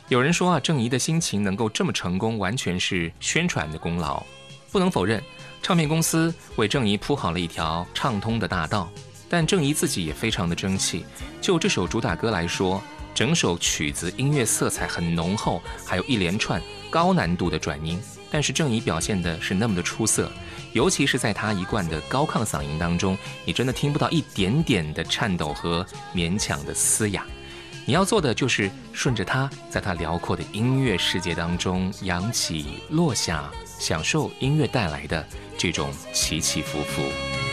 有人说啊，郑怡的心情能够这么成功，完全是宣传的功劳。不能否认，唱片公司为郑怡铺好了一条畅通的大道，但郑怡自己也非常的争气。就这首主打歌来说，整首曲子音乐色彩很浓厚，还有一连串高难度的转音，但是郑怡表现的是那么的出色，尤其是在她一贯的高亢嗓音当中，你真的听不到一点点的颤抖和勉强的嘶哑。你要做的就是顺着它，在它辽阔的音乐世界当中扬起落下，享受音乐带来的这种起起伏伏。